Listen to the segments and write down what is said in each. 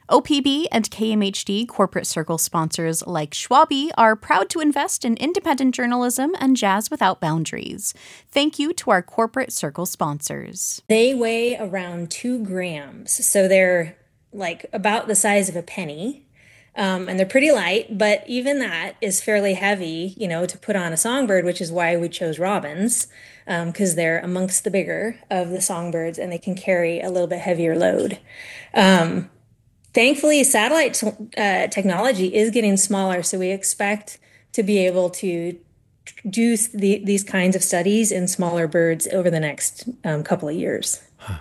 OPB and KMHD corporate circle sponsors like Schwabi are proud to invest in independent journalism and jazz without boundaries. Thank you to our corporate circle sponsors. They weigh around 2 grams, so they're like about the size of a penny. And they're pretty light, but even that is fairly heavy, to put on a songbird, which is why we chose robins, because they're amongst the bigger of the songbirds and they can carry a little bit heavier load. Thankfully, satellite technology is getting smaller, so we expect to be able to do these kinds of studies in smaller birds over the next couple of years.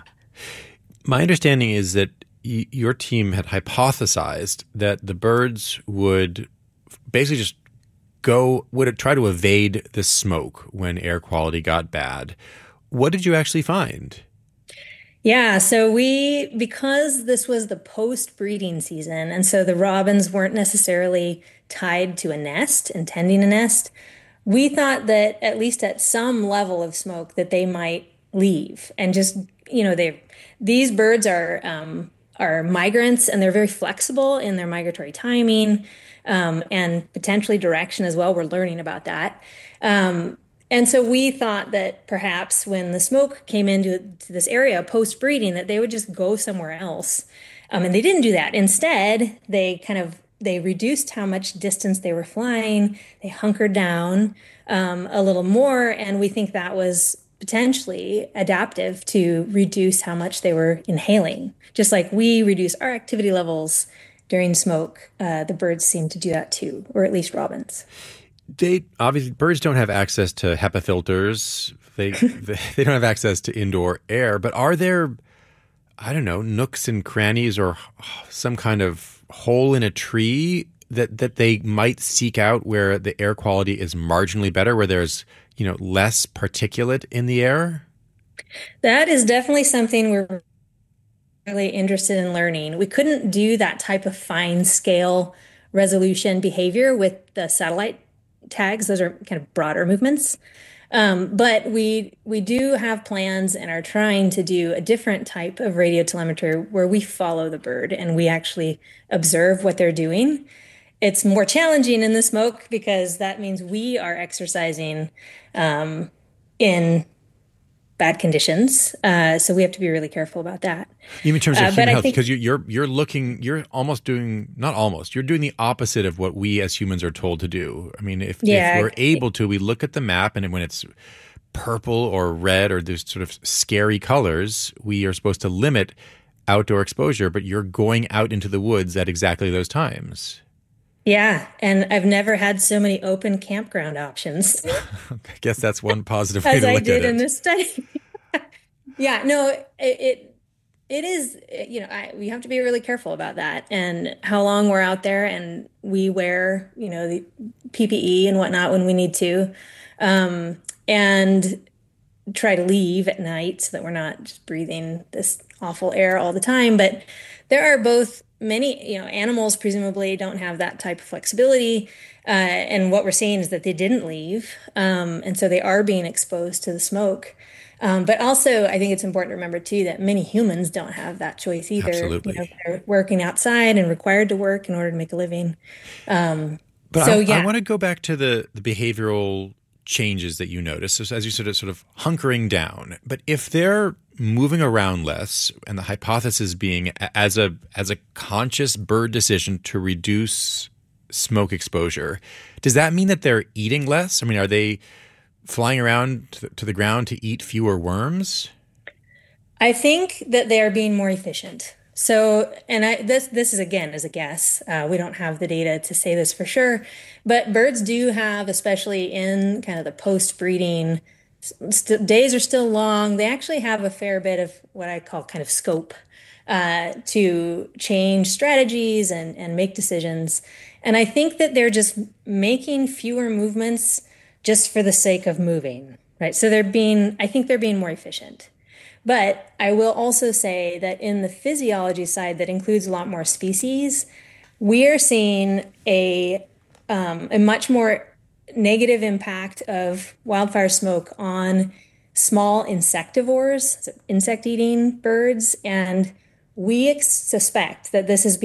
My understanding is that your team had hypothesized that the birds would basically just would try to evade the smoke when air quality got bad. What did you actually find? Yeah, so because this was the post-breeding season, and so the robins weren't necessarily tied to a nest and tending a nest, we thought that at least at some level of smoke that they might leave and just, these birds are migrants and they're very flexible in their migratory timing, and potentially direction as well. We're learning about that. And so we thought that perhaps when the smoke came into this area post-breeding, that they would just go somewhere else. And they didn't do that. Instead, they reduced how much distance they were flying. They hunkered down a little more. And we think that was potentially adaptive to reduce how much they were inhaling. Just like we reduce our activity levels during smoke, the birds seem to do that too, or at least robins. Obviously, birds don't have access to HEPA filters. They don't have access to indoor air. But are there, I don't know, nooks and crannies or some kind of hole in a tree that they might seek out where the air quality is marginally better, where there's less particulate in the air? That is definitely something we're really interested in learning. We couldn't do that type of fine scale resolution behavior with the satellite tags. Those are kind of broader movements. But we do have plans and are trying to do a different type of radio telemetry where we follow the bird and we actually observe what they're doing. It's more challenging in the smoke because that means we are exercising in bad conditions. So we have to be really careful about that. Even in terms of human health, because you're doing the opposite of what we as humans are told to do. I mean, if we're able to, we look at the map and when it's purple or red or those sort of scary colors, we are supposed to limit outdoor exposure, but you're going out into the woods at exactly those times. Yeah, and I've never had so many open campground options. I guess that's one positive way to look at it. As I did in this study. Yeah, no, it is, we have to be really careful about that and how long we're out there, and we wear, the PPE and whatnot when we need to, and try to leave at night so that we're not just breathing this awful air all the time. But there are both many, animals presumably don't have that type of flexibility. And what we're seeing is that they didn't leave. And so they are being exposed to the smoke. But also, I think it's important to remember, too, that many humans don't have that choice either. Absolutely. They're working outside and required to work in order to make a living. I want to go back to the behavioral changes that you notice. So as you sort of hunkering down. But if they're moving around less, and the hypothesis being as a conscious bird decision to reduce smoke exposure, does that mean that they're eating less? I mean, are they flying around to the ground to eat fewer worms? I think that they are being more efficient. So, and this is again as a guess. We don't have the data to say this for sure, but birds do have, especially in kind of the post-breeding days are still long. They actually have a fair bit of what I call kind of scope to change strategies and make decisions. And I think that they're just making fewer movements just for the sake of moving, right? So I think they're being more efficient. But I will also say that in the physiology side that includes a lot more species, we are seeing a much more negative impact of wildfire smoke on small insectivores, so insect-eating birds, and we suspect that this is